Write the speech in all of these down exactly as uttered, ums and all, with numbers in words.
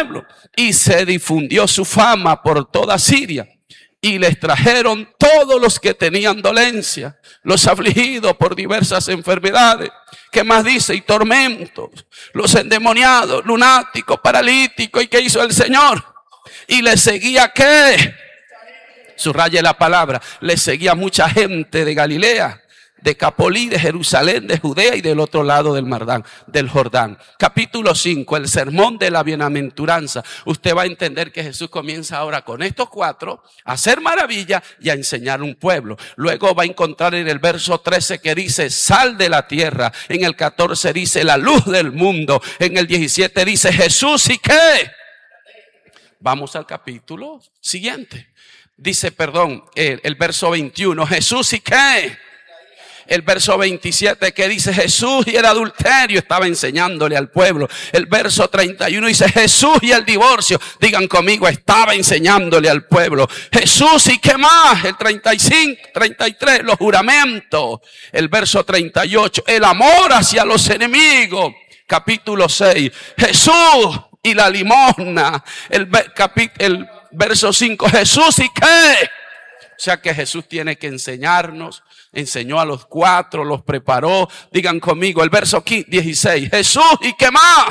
pueblo. Y se difundió su fama por toda Siria. Y les trajeron todos los que tenían dolencia, los afligidos por diversas enfermedades. ¿Qué más dice? Y tormentos, los endemoniados, lunáticos, paralíticos. ¿Y qué hizo el Señor? Y le seguía ¿qué? Subraye la palabra. Le seguía mucha gente de Galilea, de Capolí, de Jerusalén, de Judea y del otro lado del Mardán, del Jordán. Capítulo cinco, el sermón de la bienaventuranza. Usted va a entender que Jesús comienza ahora con estos cuatro a hacer maravilla y a enseñar un pueblo. Luego va a encontrar en el verso trece que dice sal de la tierra. En el catorce dice la luz del mundo. En el diecisiete dice Jesús y qué. Vamos al capítulo siguiente. Dice, perdón, el, el verso veintiuno, Jesús y qué. El verso veintisiete que dice Jesús y el adulterio, estaba enseñándole al pueblo. El verso treinta y uno dice Jesús y el divorcio. Digan conmigo, estaba enseñándole al pueblo. Jesús y qué más. El treinta y cinco, treinta y tres, los juramentos. El verso treinta y ocho, el amor hacia los enemigos. Capítulo seis, Jesús y la limosna. El, capi, el verso cinco, Jesús y qué. O sea que Jesús tiene que enseñarnos. Enseñó a los cuatro, los preparó. Digan conmigo el verso dieciséis. Jesús y qué más.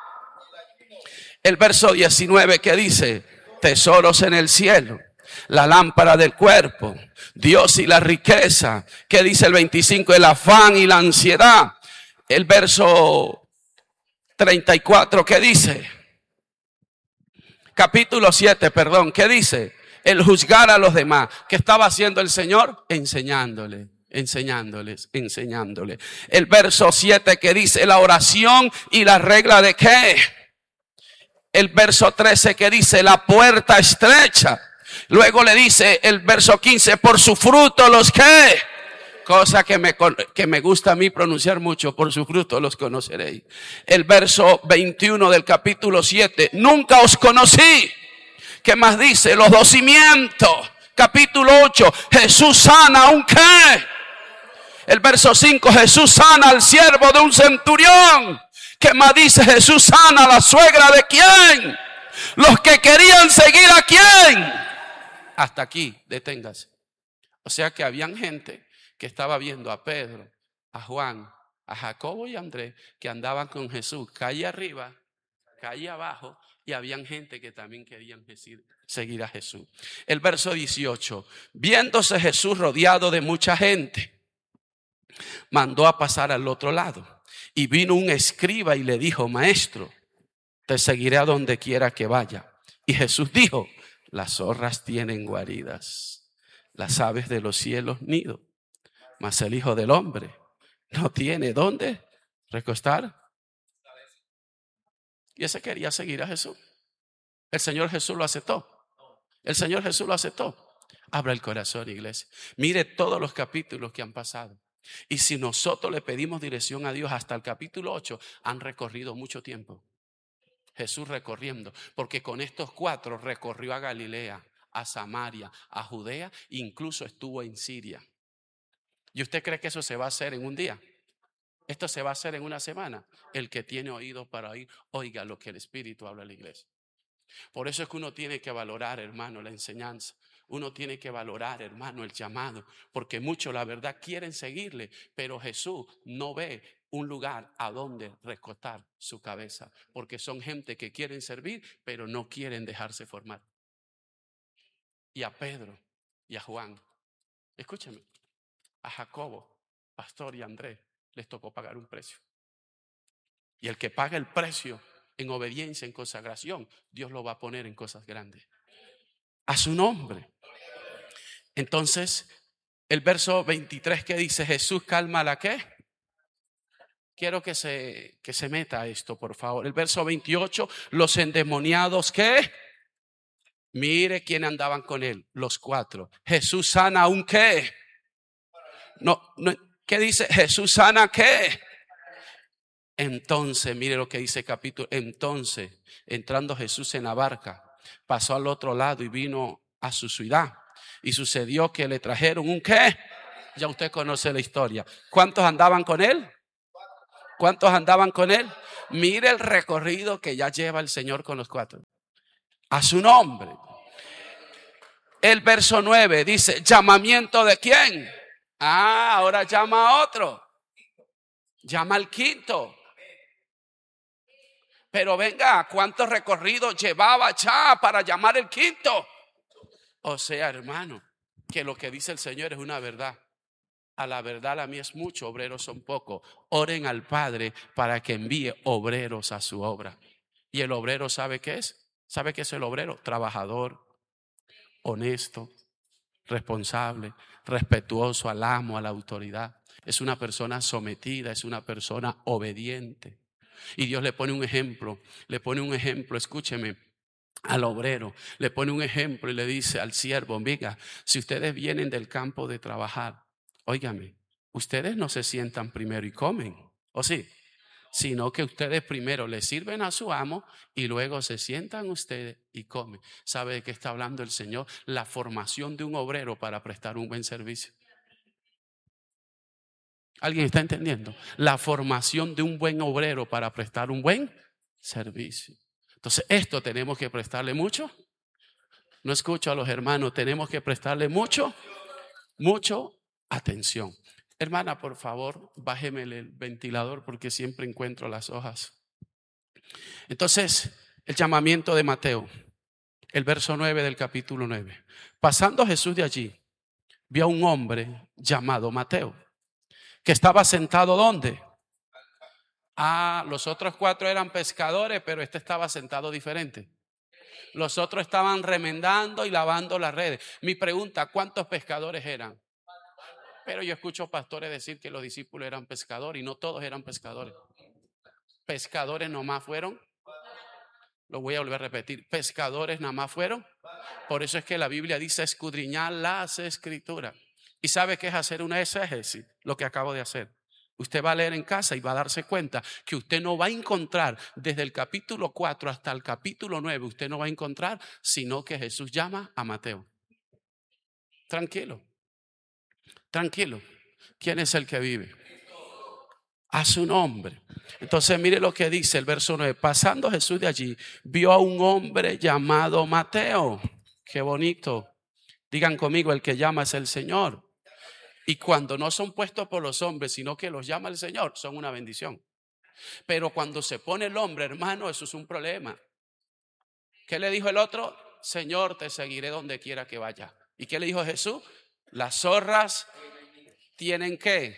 El verso diecinueve que dice tesoros en el cielo, la lámpara del cuerpo, Dios y la riqueza. Que dice el veinticinco, el afán y la ansiedad. El verso treinta y cuatro que dice, capítulo siete, perdón, ¿qué dice? El juzgar a los demás. ¿Qué estaba haciendo el Señor? Enseñándole, enseñándoles, enseñándole. El verso siete que dice la oración y la regla de qué. El verso trece que dice la puerta estrecha. Luego le dice el verso quince, por su fruto los qué. Cosa que me, que me gusta a mí pronunciar mucho, por su fruto los conoceréis. El verso veintiuno del capítulo siete, nunca os conocí. ¿Qué más dice? Los dos cimientos. Capítulo ocho. Jesús sana un qué. El verso cinco. Jesús sana al siervo de un centurión. ¿Qué más dice? Jesús sana a la suegra de quién. Los que querían seguir a quién. Hasta aquí, deténgase. O sea que habían gente que estaba viendo a Pedro, a Juan, a Jacobo y a Andrés que andaban con Jesús. Calle arriba, calle abajo. Y habían gente que también querían seguir a Jesús. El verso dieciocho. Viéndose Jesús rodeado de mucha gente, mandó a pasar al otro lado. Y vino un escriba y le dijo, maestro, te seguiré a donde quiera que vaya. Y Jesús dijo, las zorras tienen guaridas, las aves de los cielos nido, mas el Hijo del Hombre no tiene dónde recostar. Y ese quería seguir a Jesús. El Señor Jesús lo aceptó. El Señor Jesús lo aceptó. Abra el corazón, iglesia. Mire todos los capítulos que han pasado. Y si nosotros le pedimos dirección a Dios hasta el capítulo ocho, han recorrido mucho tiempo. Jesús recorriendo. Porque con estos cuatro recorrió a Galilea, a Samaria, a Judea, incluso estuvo en Siria. ¿Y usted cree que eso se va a hacer en un día? Esto se va a hacer en una semana. El que tiene oído para oír, oiga lo que el Espíritu habla a la iglesia. Por eso es que uno tiene que valorar, hermano, la enseñanza. Uno tiene que valorar, hermano, el llamado. Porque muchos, la verdad, quieren seguirle. Pero Jesús no ve un lugar a donde recostar su cabeza. Porque son gente que quieren servir, pero no quieren dejarse formar. Y a Pedro y a Juan, escúcheme, a Jacobo, Pastor y Andrés, les tocó pagar un precio. Y el que paga el precio en obediencia, en consagración, Dios lo va a poner en cosas grandes. A su nombre. Entonces, el verso veintitrés que dice, Jesús calma la ¿qué? Quiero que se, que se meta esto, por favor. El verso veintiocho, los endemoniados ¿qué? Mire quién andaban con él, los cuatro. Jesús sana un ¿qué? No, no. ¿Qué dice? Jesús sana ¿qué? Entonces, mire lo que dice el capítulo. Entonces, entrando Jesús en la barca, pasó al otro lado y vino a su ciudad. Y sucedió que le trajeron un ¿qué? Ya usted conoce la historia. ¿Cuántos andaban con él? ¿Cuántos andaban con él? Mire el recorrido que ya lleva el Señor con los cuatro. A su nombre. El verso nueve dice, ¿llamamiento de quién? Ah, ahora llama a otro. Llama al quinto. Pero venga, ¿cuántos recorridos llevaba ya para llamar el quinto? O sea, hermano, que lo que dice el Señor es una verdad. A la verdad la mía es mucho, obreros son pocos. Oren al Padre para que envíe obreros a su obra. ¿Y el obrero sabe qué es? ¿Sabe qué es el obrero? Trabajador, honesto, responsable, respetuoso al amo, a la autoridad. Es una persona sometida, es una persona obediente. Y Dios le pone un ejemplo, le pone un ejemplo, escúcheme, al obrero, le pone un ejemplo y le dice al siervo, venga, si ustedes vienen del campo de trabajar, óigame, ustedes no se sientan primero y comen, ¿o sí? Sino que ustedes primero le sirven a su amo y luego se sientan ustedes y comen. ¿Sabe de qué está hablando el Señor? La formación de un obrero para prestar un buen servicio. ¿Alguien está entendiendo? La formación de un buen obrero para prestar un buen servicio. Entonces, esto tenemos que prestarle mucho. No escucho a los hermanos, tenemos que prestarle mucho, mucho atención. Hermana, por favor, bájeme el ventilador porque siempre encuentro las hojas. Entonces, el llamamiento de Mateo, el verso nueve del capítulo nueve. Pasando Jesús de allí, vio a un hombre llamado Mateo, que estaba sentado ¿dónde? Ah, los otros cuatro eran pescadores, pero este estaba sentado diferente. Los otros estaban remendando y lavando las redes. Mi pregunta, ¿cuántos pescadores eran? Pero yo escucho pastores decir que los discípulos eran pescadores y no todos eran pescadores. Pescadores nomás fueron. Lo voy a volver a repetir. Pescadores nada más fueron. Por eso es que la Biblia dice escudriñar las escrituras. ¿Y sabe qué es hacer una exégesis? Lo que acabo de hacer. Usted va a leer en casa y va a darse cuenta que usted no va a encontrar desde el capítulo cuatro hasta el capítulo nueve, usted no va a encontrar sino que Jesús llama a Mateo. Tranquilo, tranquilo. ¿Quién es el que vive? A su nombre. Entonces mire lo que dice el verso nueve. Pasando Jesús de allí, vio a un hombre llamado Mateo. Qué bonito. Digan conmigo, el que llama es el Señor. Y cuando no son puestos por los hombres, sino que los llama el Señor, son una bendición. Pero cuando se pone el hombre, hermano, eso es un problema. ¿Qué le dijo el otro? Señor, te seguiré donde quiera que vaya. ¿Y qué le dijo Jesús? Las zorras tienen ¿qué?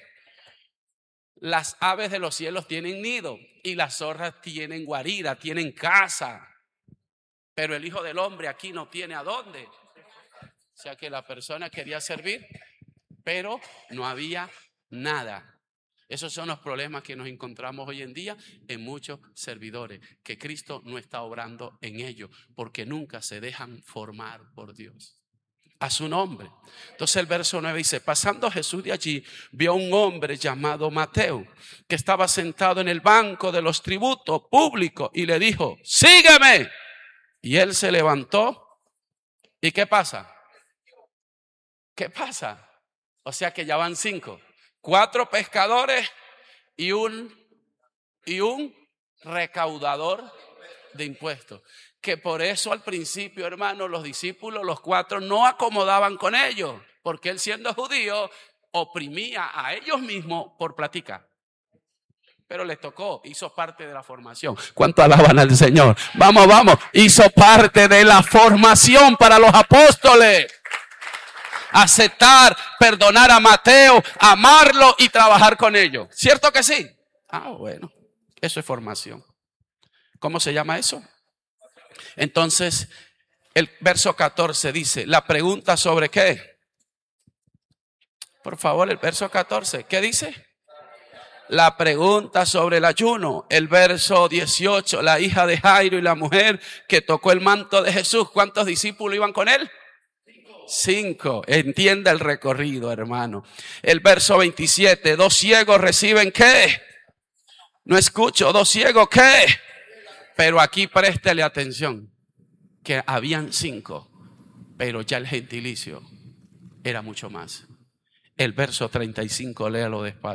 Las aves de los cielos tienen nido y las zorras tienen guarida, tienen casa. Pero el Hijo del Hombre aquí no tiene a dónde. O sea que la persona quería servir, pero no había nada. Esos son los problemas que nos encontramos hoy en día en muchos servidores, que Cristo no está obrando en ellos, porque nunca se dejan formar por Dios. A su nombre. Entonces el verso nueve dice, pasando Jesús de allí, vio a un hombre llamado Mateo, que estaba sentado en el banco de los tributos públicos y le dijo, sígueme. Y él se levantó. ¿Y qué pasa? ¿Qué pasa? O sea que ya van cinco. Cuatro pescadores y un, y un recaudador de impuestos. Que por eso al principio, hermano, los discípulos, los cuatro, no acomodaban con ellos. Porque él siendo judío, oprimía a ellos mismos por platicar. Pero les tocó, hizo parte de la formación. ¿Cuánto alaban al Señor? Vamos, vamos. Hizo parte de la formación para los apóstoles. Aceptar, perdonar a Mateo, amarlo y trabajar con ellos. ¿Cierto que sí? Ah, bueno, eso es formación. ¿Cómo se llama eso? Entonces, el verso catorce dice, la pregunta sobre qué. Por favor, el verso catorce, ¿qué dice? La pregunta sobre el ayuno. El verso dieciocho, la hija de Jairo y la mujer que tocó el manto de Jesús. ¿Cuántos discípulos iban con él? Cinco. Entienda el recorrido, hermano. El verso veintisiete, dos ciegos reciben ¿qué? No escucho, dos ciegos ¿qué? Pero aquí préstele atención, que habían cinco, pero ya el gentilicio era mucho más. El verso treinta y cinco, léalo despacio.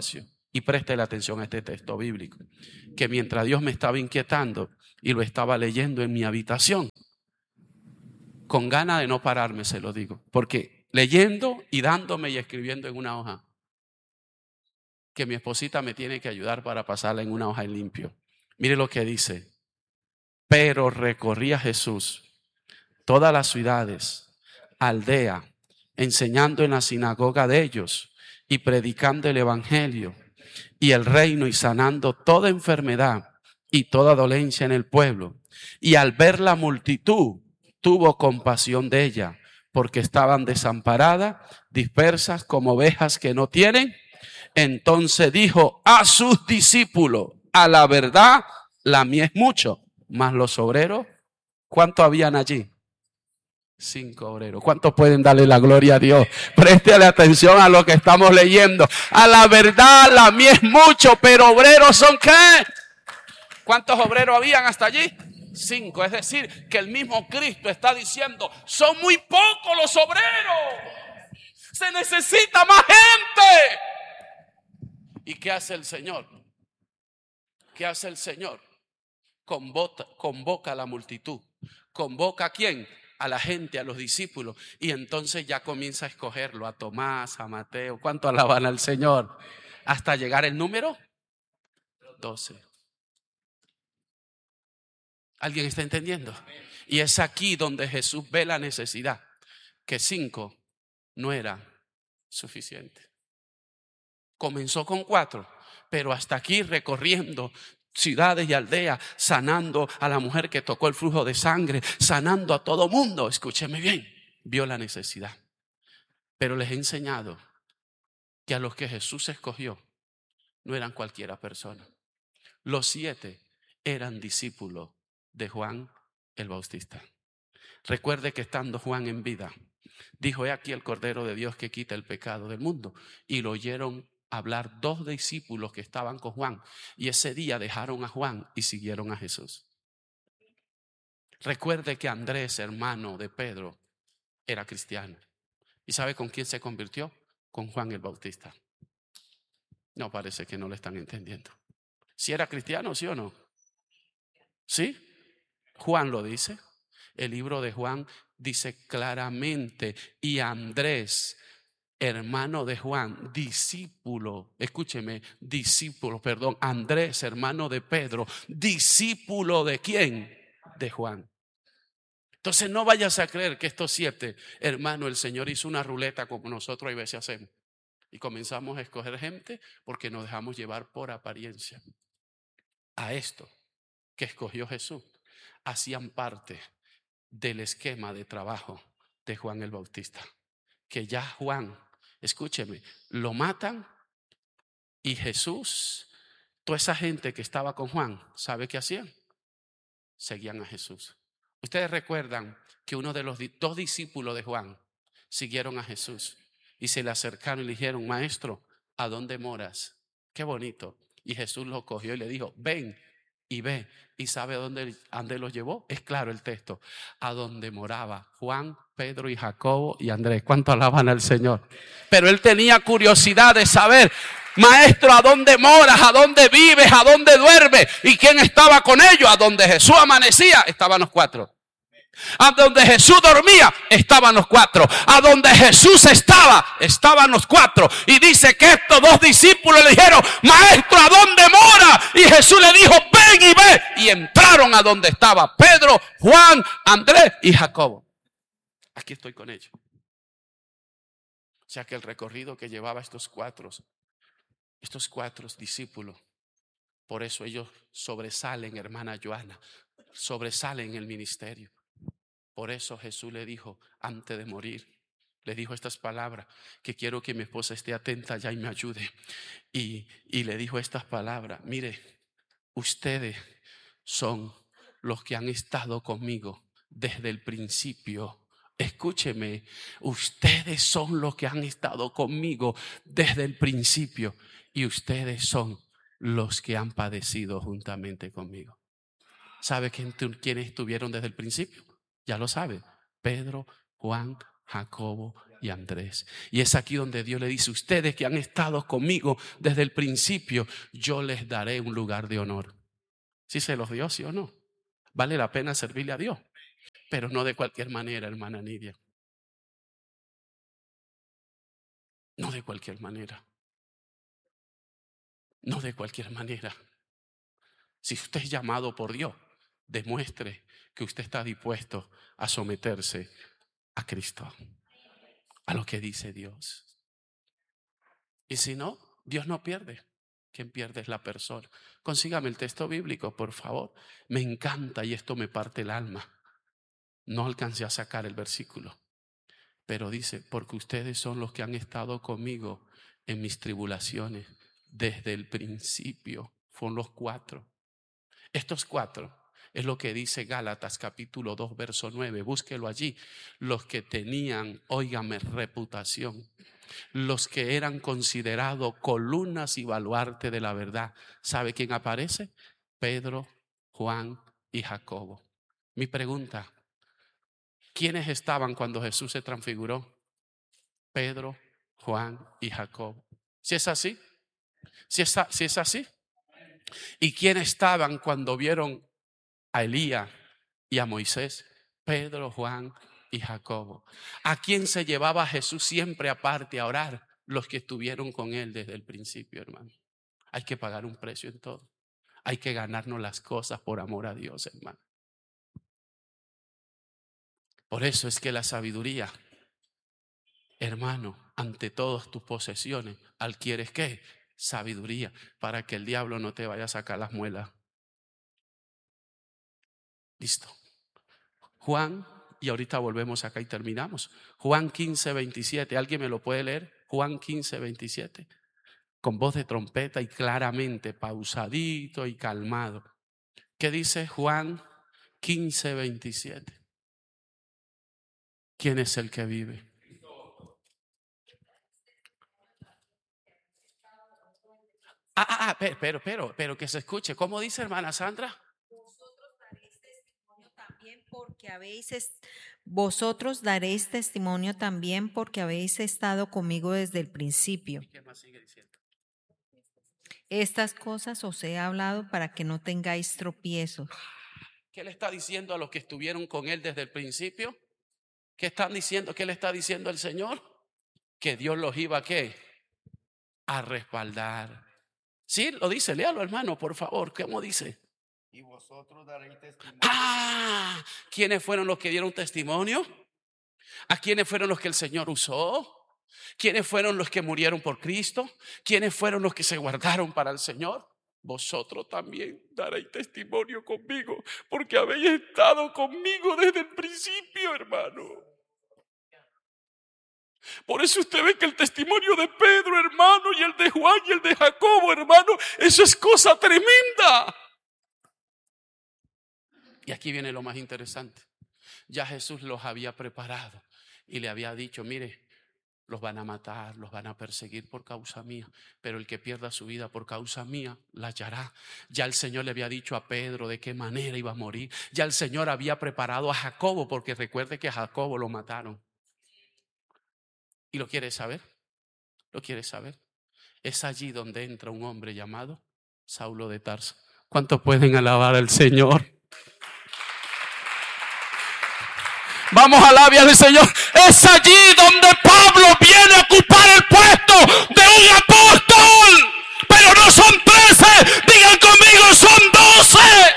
Y preste atención a este texto bíblico, que mientras Dios me estaba inquietando y lo estaba leyendo en mi habitación, con ganas de no pararme, se lo digo, porque leyendo y dándome y escribiendo en una hoja, que mi esposita me tiene que ayudar para pasarla en una hoja en limpio. Mire lo que dice: pero recorría Jesús todas las ciudades, aldea, enseñando en la sinagoga de ellos y predicando el evangelio y el reino y sanando toda enfermedad y toda dolencia en el pueblo. Y al ver la multitud, tuvo compasión de ella, porque estaban desamparadas, dispersas como ovejas que no tienen. Entonces dijo a sus discípulos: a la verdad, la mies es mucho, mas los obreros, ¿cuántos habían allí? Cinco obreros. ¿Cuántos pueden darle la gloria a Dios? Préstele atención a lo que estamos leyendo. A la verdad, la mies es mucho, pero obreros son ¿qué? ¿Cuántos obreros habían hasta allí? Cinco. Es decir, que el mismo Cristo está diciendo: son muy pocos los obreros. Se necesita más gente. ¿Y qué hace el Señor? ¿Qué hace el Señor? Convoca, convoca a la multitud. ¿Convoca a quién? A la gente, a los discípulos. Y entonces ya comienza a escogerlo, a Tomás, a Mateo. ¿Cuánto alaban al Señor? Hasta llegar el número doce. ¿Alguien está entendiendo? Y es aquí donde Jesús ve la necesidad, que cinco no era suficiente. Comenzó con cuatro, pero hasta aquí recorriendo ciudades y aldeas, sanando a la mujer que tocó el flujo de sangre, sanando a todo mundo. Escúcheme bien, vio la necesidad. Pero les he enseñado que a los que Jesús escogió no eran cualquiera persona. Los siete eran discípulos de Juan el Bautista. Recuerde que estando Juan en vida, dijo: he aquí el Cordero de Dios que quita el pecado del mundo. Y lo oyeron hablar dos discípulos que estaban con Juan, y ese día dejaron a Juan y siguieron a Jesús. Recuerde que Andrés, hermano de Pedro, era cristiano. ¿Y sabe con quién se convirtió? Con Juan el Bautista. No, parece que no lo están entendiendo. ¿Si era cristiano, sí o no? ¿Sí? Juan lo dice. El libro de Juan dice claramente: y Andrés, hermano de Juan, discípulo, escúcheme, discípulo, perdón, Andrés, hermano de Pedro, discípulo de quién? De Juan. Entonces no vayas a creer que estos siete, hermano, el Señor hizo una ruleta como nosotros a veces hacemos y comenzamos a escoger gente porque nos dejamos llevar por apariencia. A esto que escogió Jesús hacían parte del esquema de trabajo de Juan el Bautista, que ya Juan, escúcheme, lo matan y Jesús, toda esa gente que estaba con Juan, ¿sabe qué hacían? Seguían a Jesús. Ustedes recuerdan que uno de los dos discípulos de Juan siguieron a Jesús y se le acercaron y le dijeron: maestro, ¿a dónde moras? Qué bonito. Y Jesús lo cogió y le dijo: ven y ve. ¿Y sabe a dónde, a dónde los llevó? Es claro el texto: a donde moraba Juan, Pedro y Jacobo y Andrés. ¿Cuánto alaban al Señor? Pero él tenía curiosidad de saber: maestro, ¿a dónde moras? ¿A dónde vives? ¿A dónde duermes? ¿Y quién estaba con ellos? A donde Jesús amanecía estaban los cuatro. A donde Jesús dormía estaban los cuatro. A donde Jesús estaba estaban los cuatro. Y dice que estos dos discípulos le dijeron: maestro, ¿a dónde mora? Y Jesús le dijo: ven y ve. Y entraron a donde estaba Pedro, Juan, Andrés y Jacobo. Aquí estoy con ellos. O sea que el recorrido que llevaba estos cuatro, estos cuatro discípulos, por eso ellos sobresalen, hermana Joana, sobresalen en el ministerio. Por eso Jesús le dijo antes de morir, le dijo estas palabras, que quiero que mi esposa esté atenta ya y me ayude. Y, y le dijo estas palabras: mire, ustedes son los que han estado conmigo desde el principio. Escúcheme, ustedes son los que han estado conmigo desde el principio y ustedes son los que han padecido juntamente conmigo. ¿Sabe quién, quiénes estuvieron desde el principio? Ya lo sabe: Pedro, Juan, Jacobo y Andrés. Y es aquí donde Dios le dice: ustedes que han estado conmigo desde el principio, yo les daré un lugar de honor. ¿Sí se los dio, sí o no? Vale la pena servirle a Dios, pero no de cualquier manera, hermana Nidia. No de cualquier manera. No de cualquier manera. Si usted es llamado por Dios, demuestre que usted está dispuesto a someterse a Cristo, a lo que dice Dios. Y si no, Dios no pierde. Quien pierde es la persona. Consígame el texto bíblico, por favor. Me encanta y esto me parte el alma. No alcancé a sacar el versículo, pero dice: porque ustedes son los que han estado conmigo en mis tribulaciones desde el principio. Son los cuatro. Estos cuatro es lo que dice Gálatas capítulo dos verso nueve. Búsquelo allí. Los que tenían, óigame, reputación. Los que eran considerados columnas y baluarte de la verdad. ¿Sabe quién aparece? Pedro, Juan y Jacobo. Mi pregunta: ¿quiénes estaban cuando Jesús se transfiguró? Pedro, Juan y Jacobo. ¿Si es así? ¿Si es, si es así? ¿Y quiénes estaban cuando vieron a Elías y a Moisés? Pedro, Juan y Jacobo. ¿A quién se llevaba Jesús siempre aparte a orar? Los que estuvieron con él desde el principio, hermano. Hay que pagar un precio en todo. Hay que ganarnos las cosas por amor a Dios, hermano. Por eso es que la sabiduría, hermano, ante todas tus posesiones, adquieres ¿qué? Sabiduría, para que el diablo no te vaya a sacar las muelas. Listo. Juan, y ahorita volvemos acá y terminamos. Juan quince, veintisiete. ¿Alguien me lo puede leer? Juan quince, veintisiete. Con voz de trompeta y claramente, pausadito y calmado. ¿Qué dice Juan quince, veintisiete? ¿Quién es el que vive? Ah, ah, ah, pero, pero, pero, pero que se escuche. ¿Cómo dice, hermana Sandra? Vosotros daréis testimonio también porque habéis est- Vosotros daréis testimonio también porque habéis estado conmigo desde el principio. ¿Qué más sigue diciendo? Estas cosas os he hablado para que no tengáis tropiezos. ¿Qué le está diciendo a los que estuvieron con él desde el principio? ¿Qué están diciendo? ¿Qué le está diciendo el Señor? Que Dios los iba a ¿qué? A respaldar. Sí, lo dice, léalo, hermano, por favor. ¿Cómo dice? Y vosotros daréis testimonio. Ah, ¿quiénes fueron los que dieron testimonio? ¿A quiénes fueron los que el Señor usó? ¿Quiénes fueron los que murieron por Cristo? ¿Quiénes fueron los que se guardaron para el Señor? Vosotros también daréis testimonio conmigo, porque habéis estado conmigo desde el principio, hermano. Por eso usted ve que el testimonio de Pedro, hermano, y el de Juan y el de Jacobo, hermano, eso es cosa tremenda. Y aquí viene lo más interesante. Ya Jesús los había preparado y le había dicho: mire, los van a matar, los van a perseguir por causa mía, pero el que pierda su vida por causa mía la hallará. Ya el Señor le había dicho a Pedro de qué manera iba a morir. Ya el Señor había preparado a Jacobo, porque recuerde que a Jacobo lo mataron. ¿Y lo quiere saber? ¿Lo quiere saber? Es allí donde entra un hombre llamado Saulo de Tarso. ¿Cuántos pueden alabar al Señor? Vamos, alabar al Señor. Es allí donde Pablo viene a ocupar el puesto de un apóstol. Pero no son trece, digan conmigo, son doce.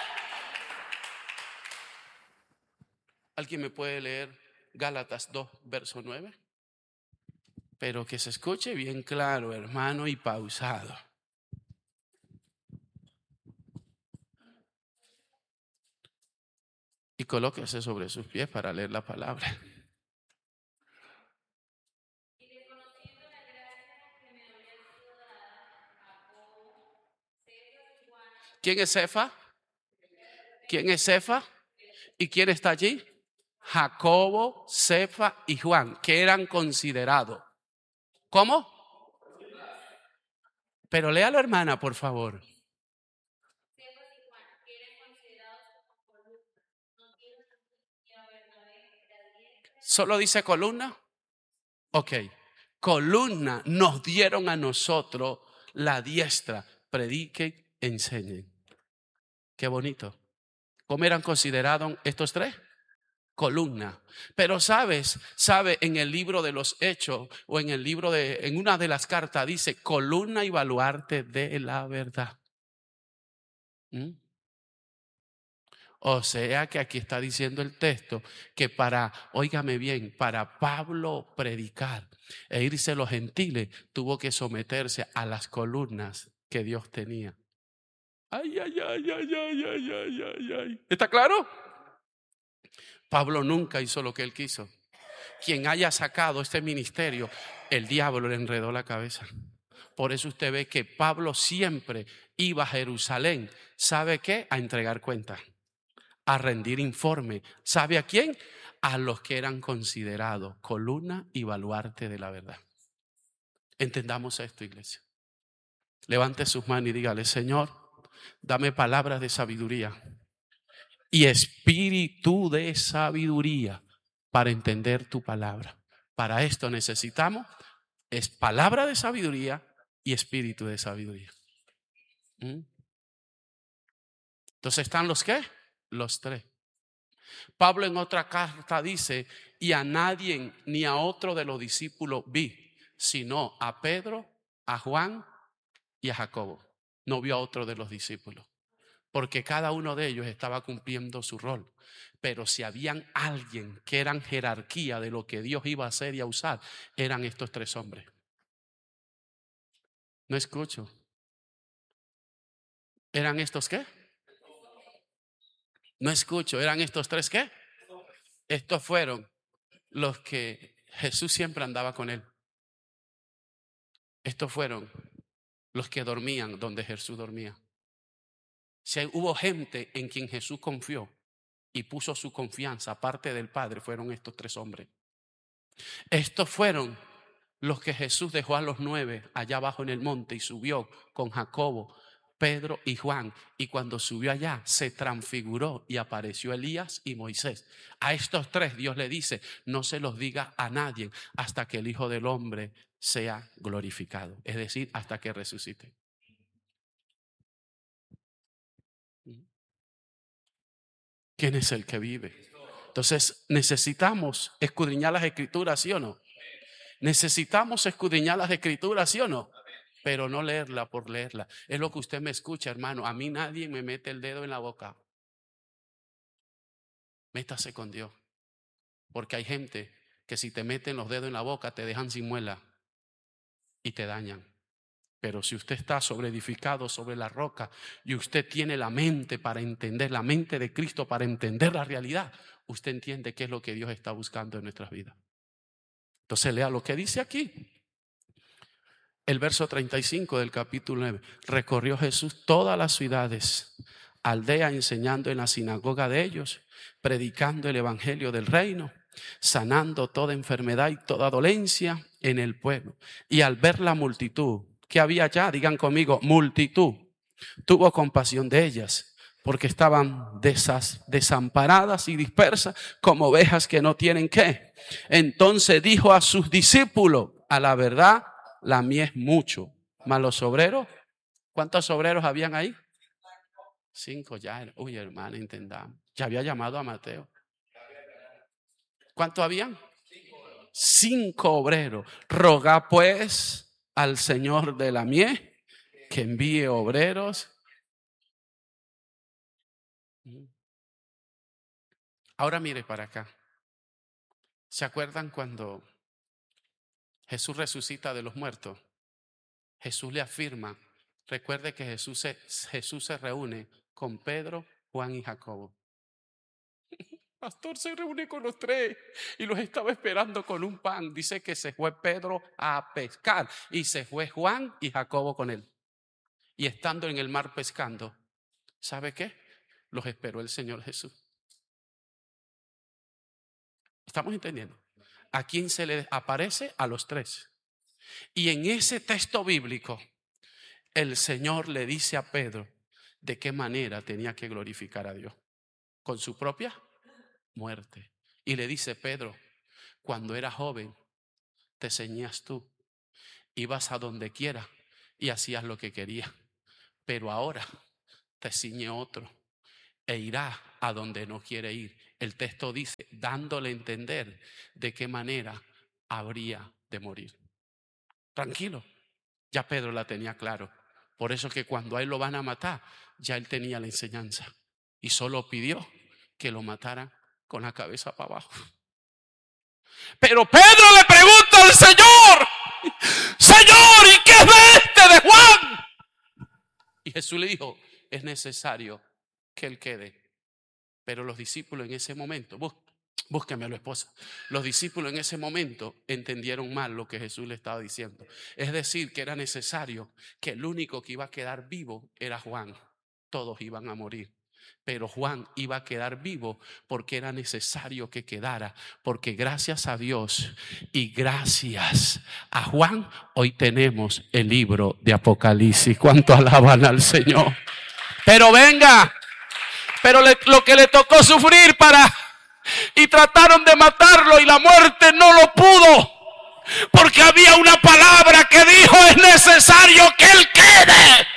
¿Alguien me puede leer Gálatas dos, verso nueve? Pero que se escuche bien claro, hermano, y pausado. Y colóquese sobre sus pies para leer la palabra. ¿Quién es Cefa? ¿Quién es Cefa? ¿Y quién está allí? Jacobo, Cefa y Juan, que eran considerados. ¿Cómo? Pero léalo, hermana, por favor. ¿Solo dice columna? Ok, columna nos dieron a nosotros la diestra. Prediquen, enseñen. Qué bonito. ¿Cómo eran considerados estos tres? Columna. Pero sabes, sabe, en el libro de los Hechos o en el libro de, en una de las cartas dice columna y baluarte de la verdad. ¿Mm? O sea que aquí está diciendo el texto que para, óigame bien, para Pablo predicar e irse a los gentiles tuvo que someterse a las columnas que Dios tenía. Ay, ay, ay, ay, ay, ay, ay, ay, ay. ¿Está claro? Pablo nunca hizo lo que él quiso. Quien haya sacado este ministerio, el diablo le enredó la cabeza. Por eso usted ve que Pablo siempre iba a Jerusalén. ¿Sabe qué? A entregar cuentas, a rendir informe. ¿Sabe a quién? A los que eran considerados columna y baluarte de la verdad. Entendamos esto, iglesia. Levante sus manos y dígale: Señor, dame palabras de sabiduría y espíritu de sabiduría para entender tu palabra. Para esto necesitamos es palabra de sabiduría y espíritu de sabiduría. ¿Mm? Entonces están los ¿qué? Los tres. Pablo en otra carta dice: y a nadie ni a otro de los discípulos vi, sino a Pedro, a Juan y a Jacobo. No vio a otro de los discípulos, porque cada uno de ellos estaba cumpliendo su rol. Pero si habían alguien que eran jerarquía de lo que Dios iba a hacer y a usar, eran estos tres hombres. No escucho. ¿Eran estos qué? No escucho. ¿Eran estos tres qué? Estos fueron los que Jesús siempre andaba con él. Estos fueron los que dormían donde Jesús dormía. Si hubo gente en quien Jesús confió y puso su confianza aparte del Padre, fueron estos tres hombres. Estos fueron los que Jesús dejó a los nueve allá abajo en el monte y subió con Jacobo, Pedro y Juan. Y cuando subió allá se transfiguró y apareció Elías y Moisés. A estos tres Dios le dice: no se los diga a nadie hasta que el Hijo del Hombre sea glorificado. Es decir, hasta que resucite. ¿Quién es el que vive? Entonces necesitamos escudriñar las escrituras, ¿sí o no? Necesitamos escudriñar las escrituras, ¿sí o no? Pero no leerla por leerla. Es lo que usted me escucha, hermano. A mí nadie me mete el dedo en la boca. Métase con Dios. Porque hay gente que si te meten los dedos en la boca te dejan sin muela y te dañan. Pero si usted está sobre edificado sobre la roca y usted tiene la mente para entender, la mente de Cristo para entender la realidad, usted entiende qué es lo que Dios está buscando en nuestras vidas. Entonces lea lo que dice aquí. El verso treinta y cinco del capítulo nueve. Recorrió Jesús todas las ciudades, aldeas, enseñando en la sinagoga de ellos, predicando el evangelio del reino, sanando toda enfermedad y toda dolencia en el pueblo. Y al ver la multitud que había allá, digan conmigo, multitud, tuvo compasión de ellas, porque estaban desas, desamparadas y dispersas como ovejas que no tienen qué. Entonces dijo a sus discípulos: a la verdad, la mies es mucho, mas los obreros, ¿cuántos obreros habían ahí? Cinco ya. Uy, hermano, entendamos. Ya había llamado a Mateo. ¿Cuántos habían? Cinco obreros. Rogá pues al Señor de la mies que envíe obreros. Ahora mire para acá. ¿Se acuerdan cuando Jesús resucita de los muertos? Jesús le afirma, recuerde que Jesús se, Jesús se reúne con Pedro, Juan y Jacobo. Pastor, se reúne con los tres y los estaba esperando con un pan. Dice que se fue Pedro a pescar y se fue Juan y Jacobo con él. Y estando en el mar pescando, ¿sabe qué? Los esperó el Señor Jesús. ¿Estamos entendiendo? ¿A quién se le aparece? A los tres. Y en ese texto bíblico, el Señor le dice a Pedro de qué manera tenía que glorificar a Dios. Con su propia muerte. Y le dice: Pedro, cuando era joven, te ceñías tú, ibas a donde quiera y hacías lo que querías. Pero ahora te ciñe otro e irá a donde no quiere ir. El texto dice, dándole a entender de qué manera habría de morir. Tranquilo, ya Pedro la tenía claro. Por eso que cuando a él lo van a matar, ya él tenía la enseñanza y solo pidió que lo mataran con la cabeza para abajo. Pero Pedro le pregunta al Señor, Señor, ¿y qué es de este de Juan? Y Jesús le dijo, es necesario que él quede. Pero los discípulos en ese momento, bú, búsqueme a la esposa, los discípulos en ese momento entendieron mal lo que Jesús le estaba diciendo. Es decir, que era necesario que el único que iba a quedar vivo era Juan. Todos iban a morir. Pero Juan iba a quedar vivo porque era necesario que quedara. Porque gracias a Dios y gracias a Juan, hoy tenemos el libro de Apocalipsis. ¿Cuánto alaban al Señor? Pero venga, pero le, lo que le tocó sufrir para... Y trataron de matarlo y la muerte no lo pudo. Porque había una palabra que dijo, es necesario que él quede.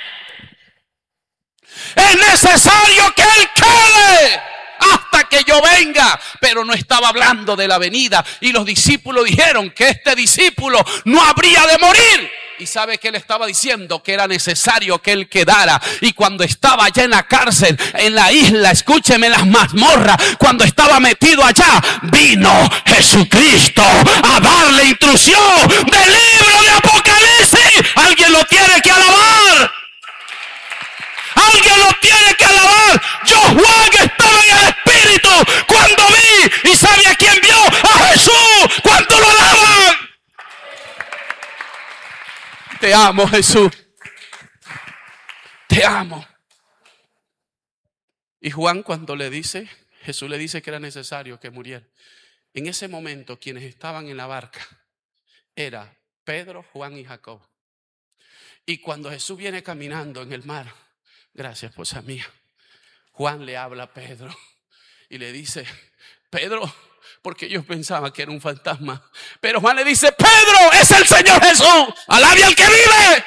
Es necesario que él quede hasta que yo venga. Pero no estaba hablando de la venida. Y los discípulos dijeron que este discípulo no habría de morir. ¿Y sabe qué le estaba diciendo? Que era necesario que él quedara. Y cuando estaba allá en la cárcel, en la isla, escúcheme, en las mazmorras, cuando estaba metido allá, vino Jesucristo a darle instrucción del libro de Apocalipsis. Alguien lo tiene que alabar. Alguien lo tiene que alabar. Yo, Juan, estaba en el Espíritu cuando vi. ¿Y sabe a quién vio? A Jesús. ¿Cuánto lo alaban? Te amo, Jesús. Te amo. Y Juan, cuando le dice, Jesús le dice que era necesario que muriera. En ese momento, quienes estaban en la barca era Pedro, Juan y Jacob. Y cuando Jesús viene caminando en el mar, gracias, esposa mía, Juan le habla a Pedro y le dice, Pedro, porque ellos pensaban que era un fantasma, pero Juan le dice, Pedro, es el Señor Jesús, alabe al que vive.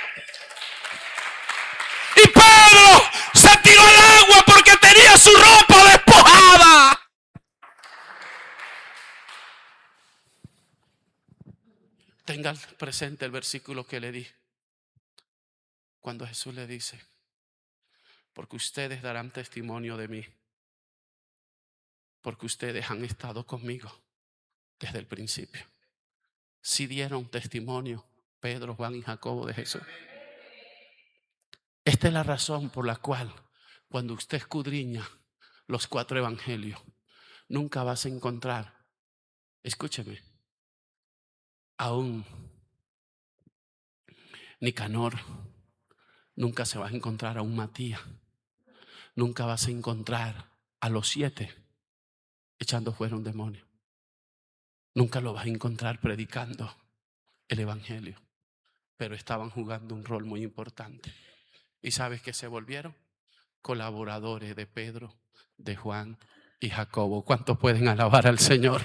Y Pedro se tiró al agua porque tenía su ropa despojada. Tengan presente el versículo que le di, cuando Jesús le dice, porque ustedes darán testimonio de mí, porque ustedes han estado conmigo desde el principio. Si dieron testimonio Pedro, Juan y Jacobo de Jesús. Esta es la razón por la cual cuando usted escudriña los cuatro evangelios, nunca vas a encontrar, escúcheme, a un Nicanor, nunca se va a encontrar a un Matías, nunca vas a encontrar a los siete echando fuera un demonio. Nunca lo vas a encontrar predicando el evangelio. Pero estaban jugando un rol muy importante. ¿Y sabes qué se volvieron? Colaboradores de Pedro, de Juan y Jacobo. ¿Cuántos pueden alabar al Señor?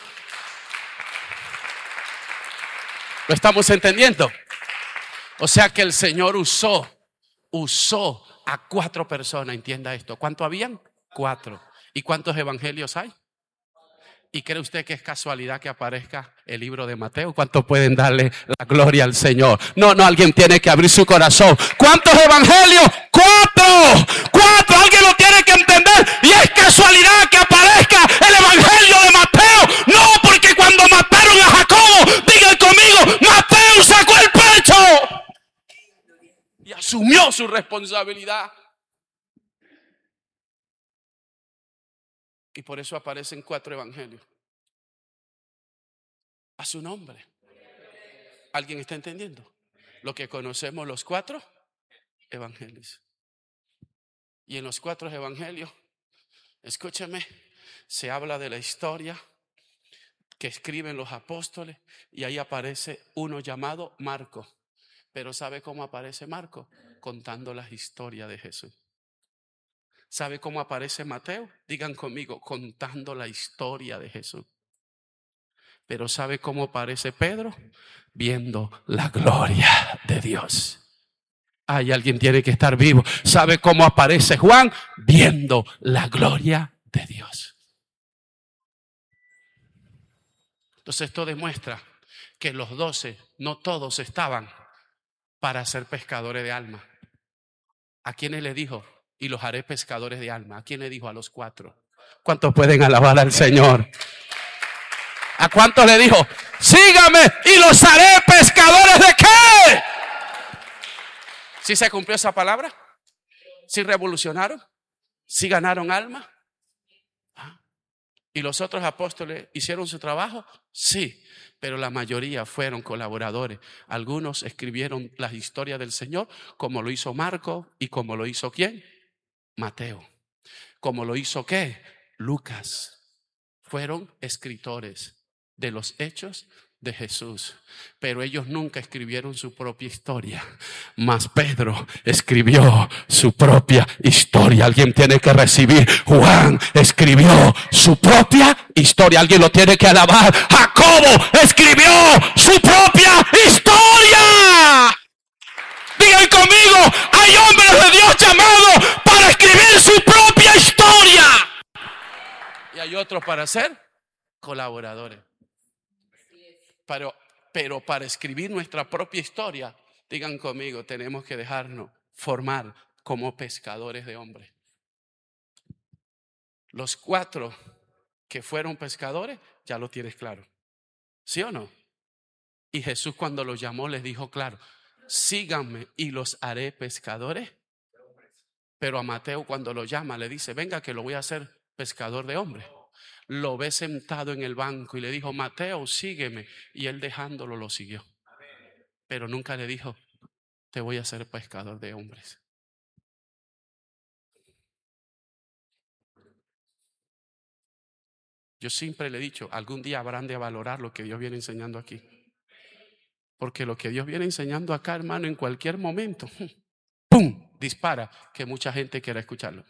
¿Lo estamos entendiendo? O sea que el Señor usó, usó a cuatro personas. Entienda esto. ¿Cuántos habían? Cuatro. ¿Y cuántos evangelios hay? ¿Y cree usted que es casualidad que aparezca el libro de Mateo? ¿Cuántos pueden darle la gloria al Señor? No, no, alguien tiene que abrir su corazón. ¿Cuántos evangelios? ¡Cuatro! ¡Cuatro! Alguien lo tiene que entender. Y es casualidad que aparezca el evangelio de Mateo. No, porque cuando mataron a Jacobo, digan conmigo, Mateo sacó el pecho y asumió su responsabilidad. Y por eso aparecen cuatro evangelios a su nombre. ¿Alguien está entendiendo? Lo que conocemos los cuatro evangelios. Y en los cuatro evangelios, escúcheme, se habla de la historia que escriben los apóstoles y ahí aparece uno llamado Marco. Pero ¿sabe cómo aparece Marco? Contando las historias de Jesús. ¿Sabe cómo aparece Mateo? Digan conmigo, contando la historia de Jesús. Pero ¿sabe cómo aparece Pedro? Viendo la gloria de Dios. Ay, alguien tiene que estar vivo. ¿Sabe cómo aparece Juan? Viendo la gloria de Dios. Entonces esto demuestra que los doce, no todos estaban para ser pescadores de alma. ¿A quiénes le dijo? Y los haré pescadores de alma. ¿A quién le dijo? A los cuatro. ¿Cuántos pueden alabar al Señor? ¿A cuántos le dijo? Sígame y los haré pescadores de qué? ¿Sí se cumplió esa palabra? ¿Sí revolucionaron? ¿Sí ganaron alma? ¿Y los otros apóstoles hicieron su trabajo? Sí, pero la mayoría fueron colaboradores. Algunos escribieron las historias del Señor, como lo hizo Marco y como lo hizo ¿quién? Mateo. Como lo hizo ¿qué? Lucas. Fueron escritores de los hechos de Jesús, pero ellos nunca escribieron su propia historia, mas Pedro escribió su propia historia. Alguien tiene que recibir. Juan escribió su propia historia. Alguien lo tiene que alabar. Jacobo escribió su propia historia. Digan conmigo, hay hombres de Dios llamados para escribir su propia historia, y hay otros para ser colaboradores. Pero, pero para escribir nuestra propia historia, digan conmigo, tenemos que dejarnos formar como pescadores de hombres. Los cuatro que fueron pescadores, ya lo tienes claro. ¿Sí o no? Y Jesús cuando los llamó les dijo claro, síganme y los haré pescadores. Pero a Mateo cuando lo llama le dice, venga que lo voy a hacer pescador de hombres. Lo ve sentado en el banco y le dijo, Mateo, sígueme. Y él dejándolo lo siguió. Pero nunca le dijo, te voy a hacer pescador de hombres. Yo siempre le he dicho, algún día habrán de valorar lo que Dios viene enseñando aquí. Porque lo que Dios viene enseñando acá, hermano, en cualquier momento, ¡pum!, dispara, que mucha gente quiera escucharlo.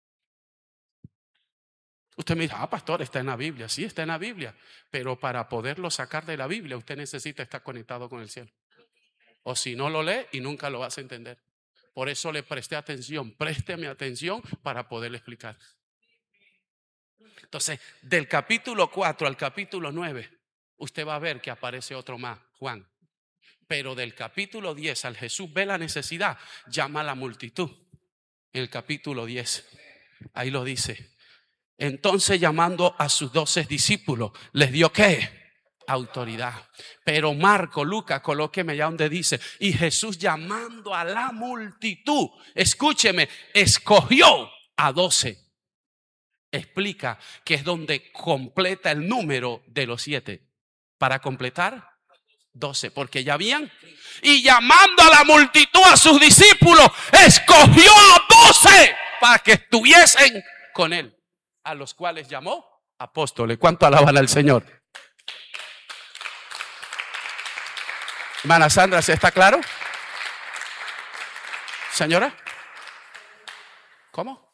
Usted me dice, ah, pastor, está en la Biblia. Sí, está en la Biblia. Pero para poderlo sacar de la Biblia, usted necesita estar conectado con el cielo. O si no lo lee y nunca lo vas a entender. Por eso le presté atención. Présteme atención para poderle explicar. Entonces, del capítulo cuatro al capítulo nueve, usted va a ver que aparece otro más, Juan. Pero del capítulo diez al Jesús ve la necesidad, llama a la multitud. En el capítulo diez, ahí lo dice. Entonces llamando a sus doce discípulos, les dio ¿qué? Autoridad. Pero Marco, Lucas, colóqueme ya donde dice, y Jesús llamando a la multitud, escúcheme, escogió a doce. Explica que es donde completa el número de los siete. Para completar, doce, porque ya habían. Y llamando a la multitud a sus discípulos, escogió a doce para que estuviesen con él. A los cuales llamó apóstoles. ¿Cuánto alaban al Señor? Hermana Sandra, ¿se está claro? Señora, ¿cómo?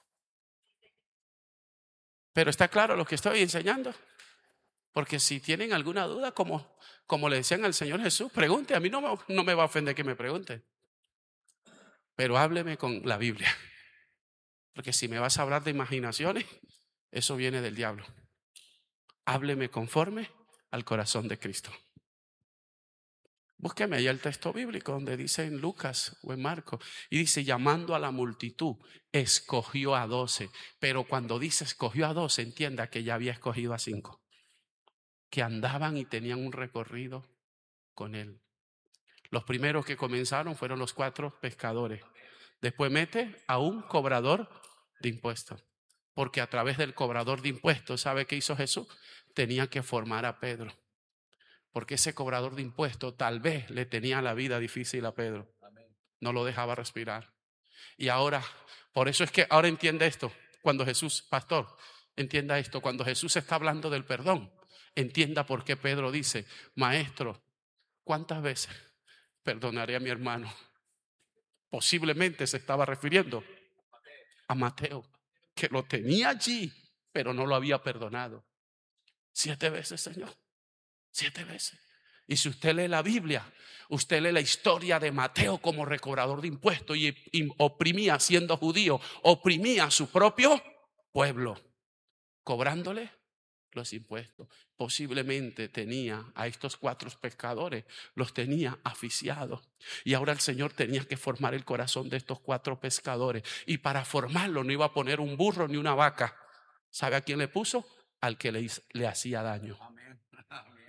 Pero está claro lo que estoy enseñando. Porque si tienen alguna duda, como, como le decían al Señor Jesús, pregunte. A mí no me, no me va a ofender que me pregunte. Pero hábleme con la Biblia. Porque si me vas a hablar de imaginaciones, eso viene del diablo. Hábleme conforme al corazón de Cristo. Búsqueme ahí el texto bíblico donde dice en Lucas o en Marcos. Y dice, llamando a la multitud, escogió a doce. Pero cuando dice escogió a doce, entienda que ya había escogido a cinco. Que andaban y tenían un recorrido con él. Los primeros que comenzaron fueron los cuatro pescadores. Después mete a un cobrador de impuestos. Porque a través del cobrador de impuestos, ¿sabe qué hizo Jesús? Tenía que formar a Pedro. Porque ese cobrador de impuestos tal vez le tenía la vida difícil a Pedro. No lo dejaba respirar. Y ahora, por eso es que ahora entiende esto. Cuando Jesús, pastor, entienda esto. Cuando Jesús está hablando del perdón, entienda por qué Pedro dice, maestro, ¿cuántas veces perdonaré a mi hermano? Posiblemente se estaba refiriendo a Mateo, que lo tenía allí, pero no lo había perdonado. Siete veces, Señor. Siete veces. Y si usted lee la Biblia, usted lee la historia de Mateo como recobrador de impuestos y, y oprimía, siendo judío, oprimía a su propio pueblo, cobrándole los impuestos. Posiblemente tenía a estos cuatro pescadores, los tenía asfixiados. Y ahora el Señor tenía que formar el corazón de estos cuatro pescadores. Y para formarlo no iba a poner un burro ni una vaca. ¿Sabe a quién le puso? Al que le, le hacía daño. Amén. Amén.